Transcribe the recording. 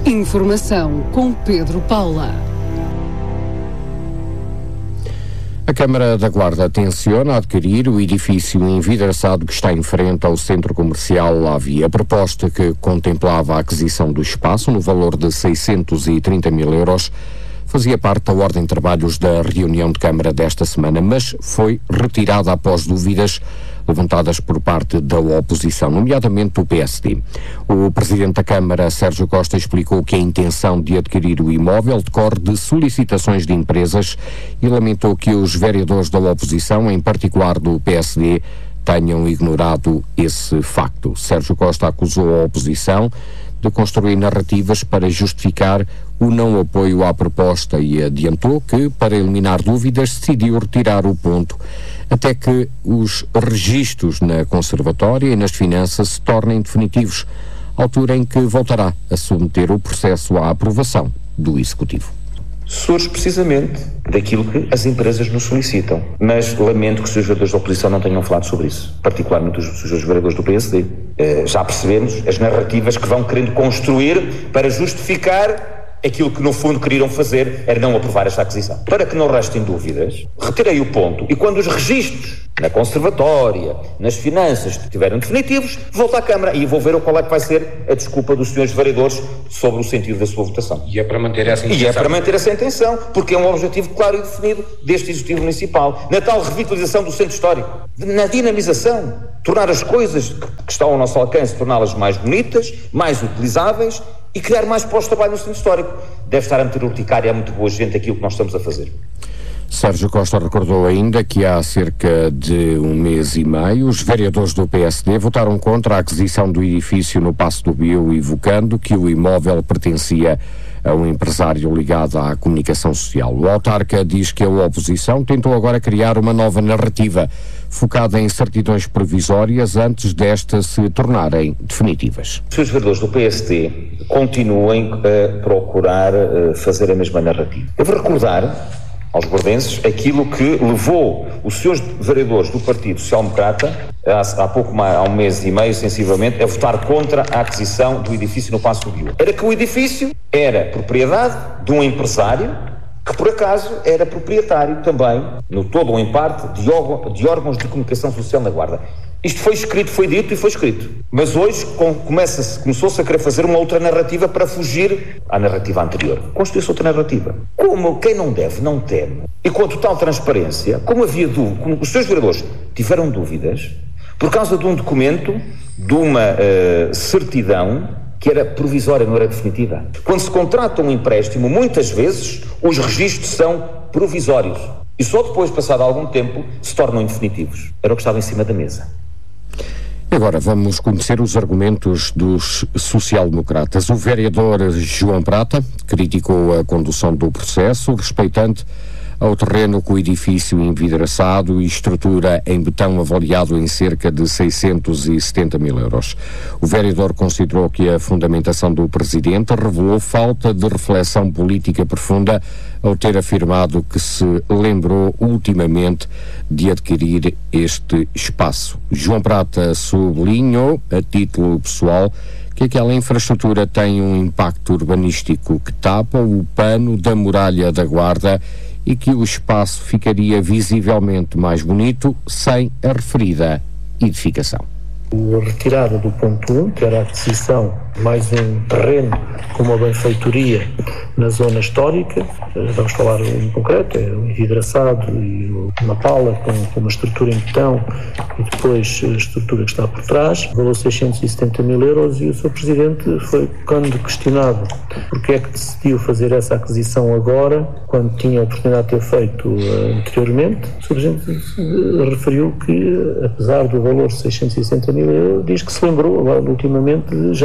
Informação com Pedro Paula. A Câmara da Guarda tenciona adquirir o edifício envidraçado que está em frente ao centro comercial Lavie. A proposta, que contemplava a aquisição do espaço no valor de 630 mil euros, fazia parte da ordem de trabalhos da reunião de Câmara desta semana, mas foi retirada após dúvidas levantadas por parte da oposição, nomeadamente do PSD. O Presidente da Câmara, Sérgio Costa, explicou que a intenção de adquirir o imóvel decorre de solicitações de empresas e lamentou que os vereadores da oposição, em particular do PSD, tenham ignorado esse facto. Sérgio Costa acusou a oposição de construir narrativas para justificar o não apoio à proposta e adiantou que, para eliminar dúvidas, decidiu retirar o ponto até que os registros na Conservatória e nas finanças se tornem definitivos, altura em que voltará a submeter o processo à aprovação do Executivo. Surge precisamente daquilo que as empresas nos solicitam. Mas lamento que os vereadores da oposição não tenham falado sobre isso, particularmente os vereadores do PSD. Já percebemos as narrativas que vão querendo construir para justificar aquilo que no fundo queriam fazer era não aprovar esta aquisição. Para que não restem dúvidas, retirei o ponto e quando os registros na Conservatória, nas finanças estiverem definitivos, volto à Câmara e vou ver qual é que vai ser a desculpa dos senhores vereadores sobre o sentido da sua votação. E é para manter essa intenção. E é para manter essa intenção, porque é um objetivo claro e definido deste Executivo Municipal, na tal revitalização do centro histórico, na dinamização, tornar as coisas que estão ao nosso alcance, torná-las mais bonitas, mais utilizáveis e criar mais postos de trabalho no centro histórico. Deve estar a meter urticária a muito boa gente aquilo que nós estamos a fazer. Sérgio Costa recordou ainda que há cerca de um mês e meio os vereadores do PSD votaram contra a aquisição do edifício no Paço do Bio, evocando que o imóvel pertencia a um empresário ligado à comunicação social. O autarca diz que a oposição tentou agora criar uma nova narrativa focada em certidões provisórias antes destas se tornarem definitivas. Se os vereadores do PSD continuem a procurar fazer a mesma narrativa. Devo recordar aos bordenses aquilo que levou os seus vereadores do Partido Social Democrata há pouco mais, há um mês e meio, sensivelmente, a votar contra a aquisição do edifício no Paço do Bio. Era que o edifício era propriedade de um empresário que, por acaso, era proprietário também, no todo ou em parte, de órgãos de comunicação social na Guarda. Isto foi escrito, foi dito e foi escrito. Mas hoje começou-se a querer fazer uma outra narrativa para fugir à narrativa anterior. Construiu-se outra narrativa. Como quem não deve, não teme. E com a total transparência, como os seus vereadores tiveram dúvidas, por causa de um documento, de uma certidão, que era provisória, não era definitiva. Quando se contrata um empréstimo, muitas vezes, os registros são provisórios. E só depois, passado algum tempo, se tornam indefinitivos. Era o que estava em cima da mesa. Agora vamos conhecer os argumentos dos social-democratas. O vereador João Prata criticou a condução do processo, respeitante ao terreno com o edifício envidraçado e estrutura em betão avaliado em cerca de 670 mil euros. O vereador considerou que a fundamentação do presidente revelou falta de reflexão política profunda ao ter afirmado que se lembrou ultimamente de adquirir este espaço. João Prata sublinhou, a título pessoal, que aquela infraestrutura tem um impacto urbanístico que tapa o pano da muralha da Guarda e que o espaço ficaria visivelmente mais bonito sem a referida edificação. A retirada do ponto 1, que era a aquisição de mais um terreno com uma benfeitoria na zona histórica, vamos falar em concreto, é um envidraçado e uma pala com uma estrutura em betão e depois a estrutura que está por trás, valor 670 mil euros, e o Sr. Presidente foi, quando questionado porque é que decidiu fazer essa aquisição agora, quando tinha a oportunidade de ter feito anteriormente, o Sr. Presidente referiu que, apesar do valor 660 mil euros, diz que se lembrou agora ultimamente